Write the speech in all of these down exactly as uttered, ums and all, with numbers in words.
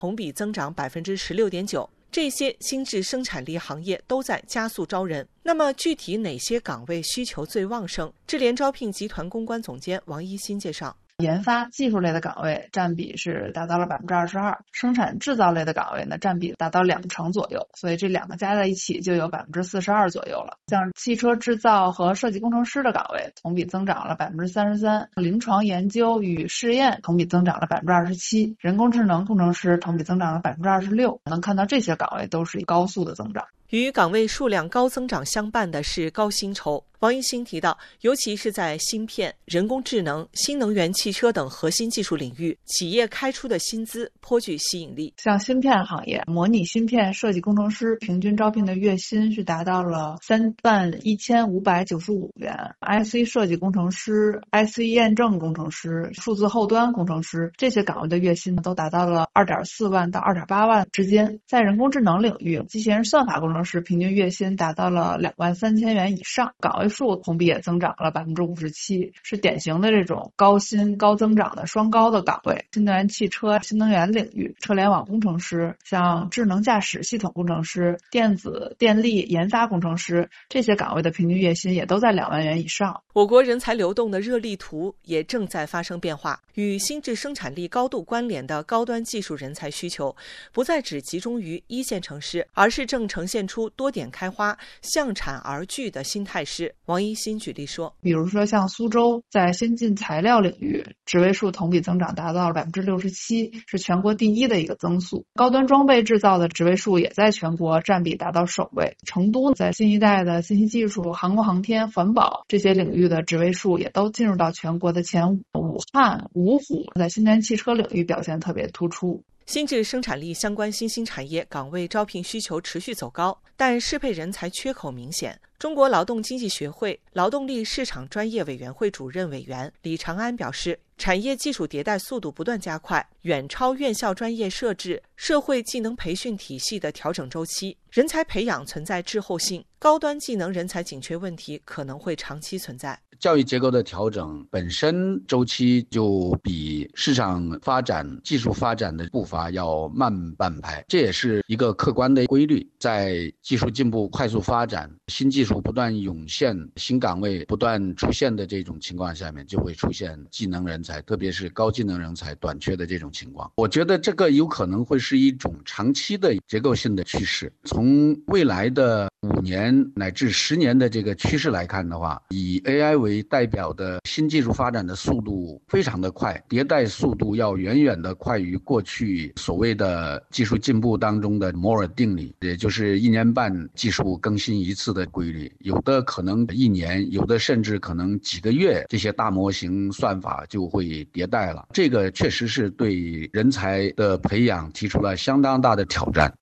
同比增长 百分之十六点九。这些新质生产力行业都在加速招人。那么具体哪些岗位需求最旺盛？智联招聘集团公关总监王一新介绍。 研发技术类的岗位占比是达到了 百分之二十二， 生产制造类的岗位呢占比达到两成左右，所以这两个加在一起就有 百分之四十二 左右了。像汽车制造和设计工程师的岗位同比增长了 百分之三十三， 临床研究与试验同比增长了 百分之二十七， 人工智能工程师同比增长了 百分之二十六。 能看到这些岗位都是高速的增长。 与岗位数量高增长相伴的是高薪酬。王一新提到，尤其是在芯片、人工智能、新能源汽车等核心技术领域，企业开出的薪资颇具吸引力。 像芯片行业，模拟芯片设计工程师平均招聘的月薪是达到了三万一千五百九十五元 ，I C 设计工程师、I C 验证工程师、数字后端工程师这些岗位的月薪都达到了二点四万到二点八万之间。在人工智能领域，机器人算法工程师平均月薪达到了两万三千元以上，岗位数同比也增长了 百分之五十七， 是典型的这种高薪高增长的双高的岗位。新能源汽车、新能源领域，车联网工程师、像智能驾驶系统工程师、电子电力研发工程师，这些岗位的平均月薪也都在两万元以上。 我国人才流动的热力图也正在发生变化，与新质生产力高度关联的高端技术人才需求不再只集中于一线城市，而是正呈现出多点开花、向产而聚的新态势。王一新举例说， 比如说像苏州在先进材料领域职位数同比增长达到了 百分之六十七， 是全国第一的一个增速。高端装备制造的职位数也在全国占比达到首位。成都在新一代的信息技术、航空航天、环保这些领域的职位数也都进入到全国的前五。武汉、芜湖在新能源汽车领域表现特别突出。 新质生产力相关新兴产业岗位招聘需求持续走高，但适配人才缺口明显。中国劳动经济学会劳动力市场专业委员会主任委员李长安表示，产业技术迭代速度不断加快，远超院校专业设置、社会技能培训体系的调整周期，人才培养存在滞后性，高端技能人才紧缺问题可能会长期存在。 教育结构的调整本身周期就比市场发展、技术发展的步伐要慢半拍，这也是一个客观的规律。在技术进步快速发展、新技术不断涌现、新岗位不断出现的这种情况下面，就会出现技能人才，特别是高技能人才短缺的这种情况。我觉得这个有可能会是一种长期的结构性的趋势。从未来的五年乃至十年的这个趋势来看的话，以 A I 为代表的新技术发展的速度非常的快，迭代速度要远远的快于过去所谓的技术进步当中的摩尔定律，也就是一年半技术更新一次的规律，有的可能一年，有的甚至可能几个月，这些大模型算法就会迭代了。这个确实是对人才的培養提出了相當大的挑戰。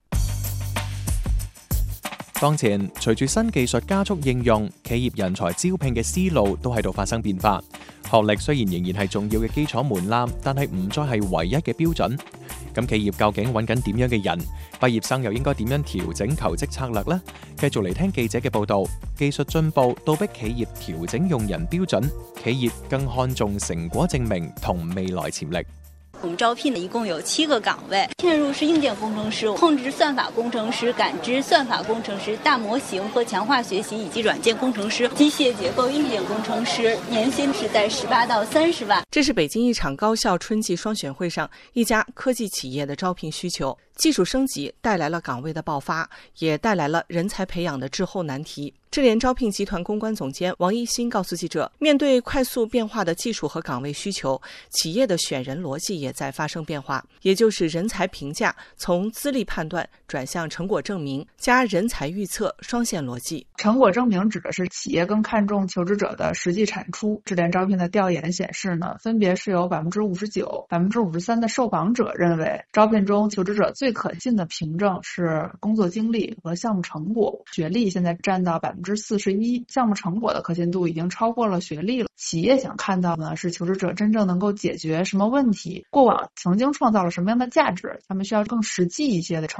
當前隨住新技術加速應用，企業人才招聘嘅思路都喺度發生變化。學歷雖然仍然係重要嘅基礎門檻，但係唔再係唯一嘅標準。咁企業究竟揾緊點樣嘅人？畢業生又應該點樣調整求職策略呢？繼續嚟聽記者嘅報導，技術進步倒逼企業調整用人標準，企業更看重成果證明同未來潛力。 我們招聘的一共有七個崗位，嵌入式硬件工程師、控制算法工程師、感知算法工程師、大模型和強化學習以及軟件工程師、機械結構硬件工程師，年薪是在十八到三十萬。 這是北京一場高校春季雙選會上一家科技企業的招聘需求。技術升級帶來了崗位的爆發，也帶來了人才培養的滯後難題。智聯招聘集團公關總監王一新告訴記者，面對快速變化的技術和崗位需求，企業的選人邏輯也在發生變化，也就是人才評價從資歷判斷轉向成果證明加人才預測雙線邏輯。 成果證明指的是企業更看重求職者的實際產出。智聯招聘的調研顯示呢，分別是有 百分之五十九、百分之五十三 的受訪者認為，招聘中求職者最可信的憑證是工作經歷和項目成果。學歷現在佔到 百分之四十一， 項目成果的可信度已經超過了學歷了。企業想看到呢，是求職者真正能夠解決什麼問題，過往曾經創造了什麼樣的價值，他們需要更實際一些的成果。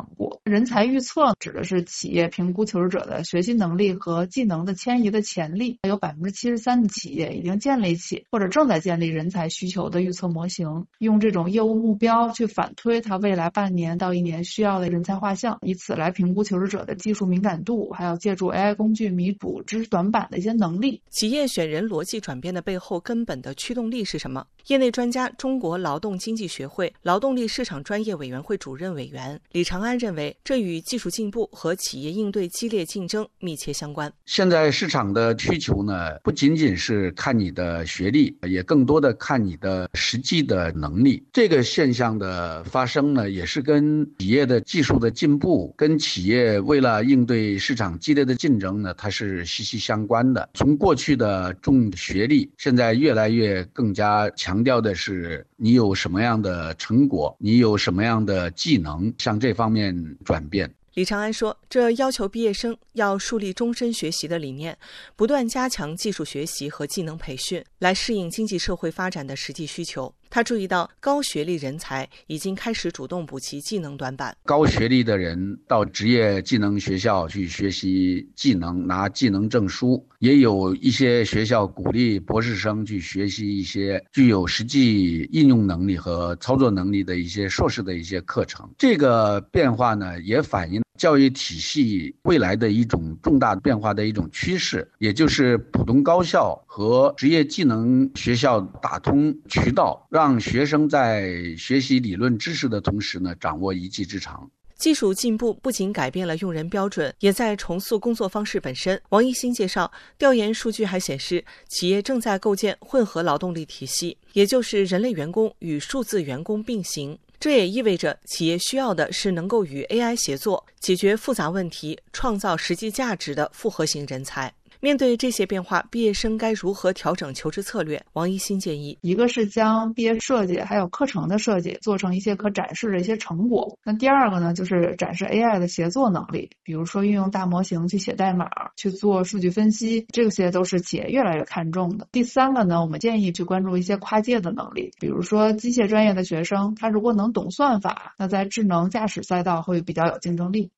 人才预测指的是企业评估求职者的学习能力和技能的迁移的潜力，有 百分之七十三 的企业已经建立起或者正在建立人才需求的预测模型，用这种业务目标去反推它未来半年到一年需要的人才画像，以此来评估求职者的技术敏感度，还有借助 A I 工具弥补知识短板的一些能力。 企业选人逻辑转变的背后根本的驱动力是什么？业内专家、中国劳动经济学会劳动力市场专业委员会主任委员李长安认为，这与技术进步和企业应对激烈竞争密切相关。 现在市场的需求呢，不仅仅是看你的学历，也更多的看你的实际的能力。这个现象的发生呢，也是跟企业的技术的进步，跟企业为了应对市场激烈的竞争呢，它是息息相关的。从过去的重学历，现在越来越更加强调的是你有什么样的成果，你有什么样的技能，向这方面转变。 李长安说，这要求毕业生要树立终身学习的理念，不断加强技术学习和技能培训，来适应经济社会发展的实际需求。他注意到高学历人才已经开始主动补齐技能短板， 高学历的人到职业技能学校去学习技能，拿技能证书，也有一些学校鼓励博士生去学习一些具有实际应用能力和操作能力的一些硕士的一些课程。这个变化呢，也反映教育体系未来的一种重大变化的一种趋势，也就是普通高校和职业技能学校打通渠道，让学生在学习理论知识的同时呢，掌握一技之长。 技术进步不仅改变了用人标准，也在重塑工作方式本身。王一新介绍，调研数据还显示，企业正在构建混合劳动力体系，也就是人类员工与数字员工并行。这也意味着企业需要的是能够与 A I 协作，解决复杂问题、创造实际价值的复合型人才。面对这些变化，毕业生该如何调整求职策略？王一新建议， 一个是将毕业设计还有课程的设计做成一些可展示的一些成果。那第二个呢，就是展示 A I 的协作能力，比如说运用大模型去写代码、去做数据分析，这些都是企业越来越看重的。第三个呢，我们建议去关注一些跨界的能力，比如说机械专业的学生，他如果能懂算法，那在智能驾駛賽道會比較有競爭力。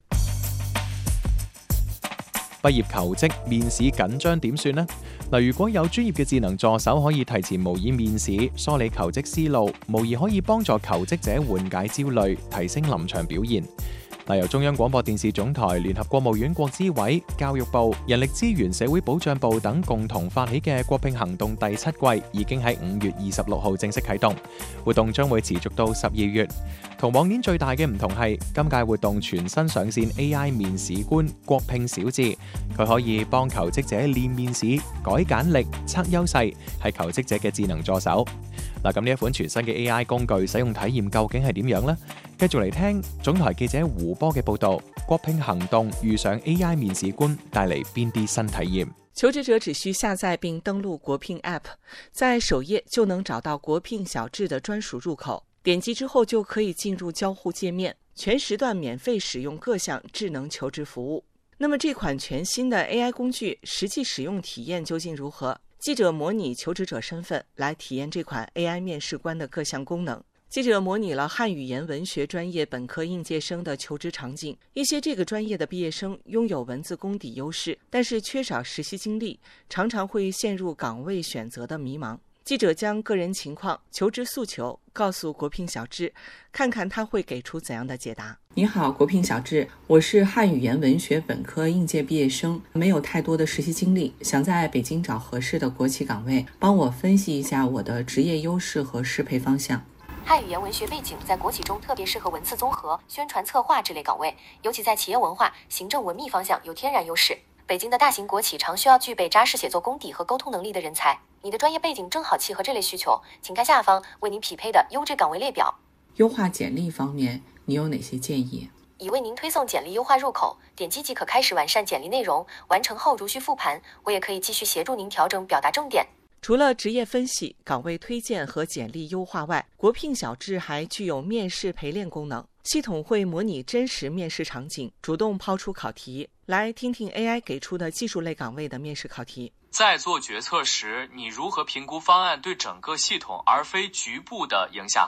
畢業求職面試緊張點算呢？嗱，如果有專業嘅智能助手可以提前模擬面試，梳理求職思路，無疑可以幫助求職者緩解焦慮，提升臨場表現。嗱，由中央廣播電視總台聯合國務院國資委、教育部、人力資源社會保障部等共同發起嘅國聘行動第七季已經喺五月二十六號正式啟動，活動將會持續到十二月。同往年最大嘅唔同係，今屆活動全新上線 A I 面試官國聘小智，佢可以幫求職者練面試、改簡歷、測優勢，係求職者嘅智能助手。嗱，咁呢一款全新嘅 A I 工具使用體驗究竟係點樣呢？繼續嚟聽總台記者胡波嘅報導，國聘行動遇上 A I 面試官帶嚟邊啲新體驗？ 求職者只需下載並登錄國聘 App， 在首頁就能找到國聘小智的專屬入口。點擊之後就可以進入交互界面，全時段免費使用各項智能求職服務。那麼這款全新的 A I 工具實際使用體驗究竟如何？記者模擬求職者身份來體驗這款 A I 面試官的各項功能。記者模擬了漢語言文學專業本科應屆生的求職場景，一些這個專業的畢業生擁有文字功底優勢，但是缺少實習經歷，常常會陷入崗位選擇的迷茫。記者將個人情況、求職訴求告訴國聘小智，看看他會給出怎樣的解答。你好，國聘小智，我是漢語言文學本科應屆畢業生，沒有太多的實習經歷，想在北京找合適的國企崗位，幫我分析一下我的職業優勢和適配方向。 漢語言文學背景在國企中特別適合文字綜合、宣傳策劃之類崗位，尤其在企業文化、行政文秘方向有天然優勢。北京的大型國企常需要具備扎實寫作功底和溝通能力的人才，你的專業背景正好契合這類需求，請看下方為您匹配的優質崗位列表。 優化簡歷方面，你有哪些建議？ 已為您推送簡歷優化入口，點擊即可開始完善簡歷內容，完成後如需復盤，我也可以繼續協助您調整表達重點。 除了職業分析、崗位推薦和簡歷優化外，國聘小智還具有面試陪練功能。系統會模擬真實面試場景，主動拋出考題，來聽聽 A I 給出的技術類崗位的面試考題。 在做決策時，你如何評估方案對整個系統而非局部的影響？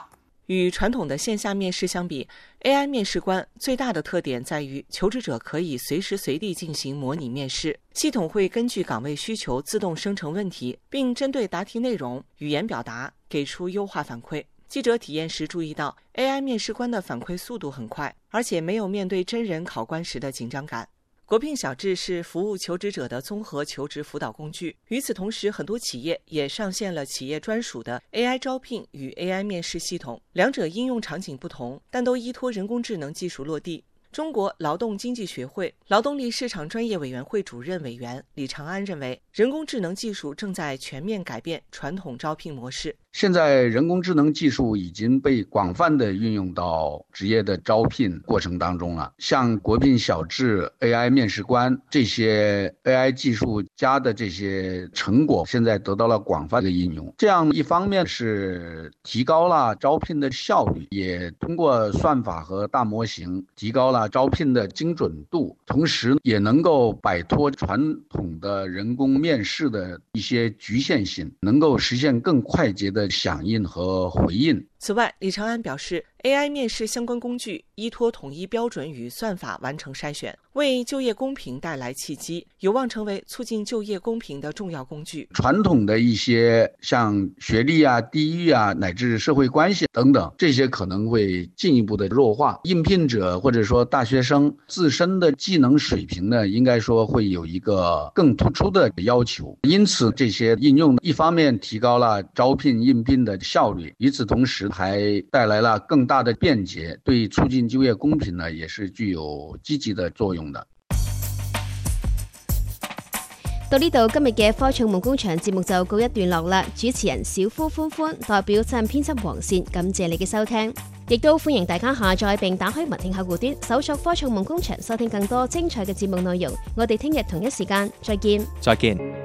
与傳統的線下面試相比 ，A I 面試官最大的特點在於求職者可以隨時隨地進行模擬面試，系統會根據崗位需求自動生成問題，並針對答題內容、語言表達給出優化反饋。記者體驗時注意到 ，A I 面試官的反饋速度很快，而且沒有面對真人考官時的緊張感。國聘小智是服務求職者的綜合求職輔導工具。與此同時，很多企業也上線了企業專屬的 A I 招聘與 A I 面試系統，兩者應用場景不同，但都依託人工智能技術落地。中國勞動經濟學會勞動力市場專業委員會主任委員李長安認為，人工智能技術正在全面改變傳統招聘模式。 現在人工智能技術已經被廣泛地運用到職業的招聘過程當中了。像國聘小智 A I 面試官這些 A I 技術家的這些成果，現在得到了廣泛的應用。這樣一方面是提高了招聘的效率，也通過算法和大模型提高了招聘的精準度，同時也能夠擺脫傳統的人工面試的一些局限性，能夠實現更快捷的響應和回應。 此外，李長安表示 ，A I 面試相關工具依託統一標準與算法完成篩選，為就業公平帶來契機，有望成為促進就業公平的重要工具。 傳統的一些像學歷啊、地域啊，乃至社會關係等等，這些可能會進一步的弱化。應聘者或者說大學生自身的技能水平呢，應該說會有一個更突出的要求。因此，這些應用一方面提高了招聘應聘的效率，與此同時還帶來了更大的便捷，對促進就業公平呢，也是具有積極的作用的。 到呢度，今日嘅科創夢工場節目就告一段落啦。主持人小夫歡歡代表責任編輯黃倩，感謝你嘅收聽，亦都歡迎大家下載並打開文聽客戶端，搜索科創夢工場，收聽更多精彩嘅節目內容。我哋聽日同一時間再見。 再見。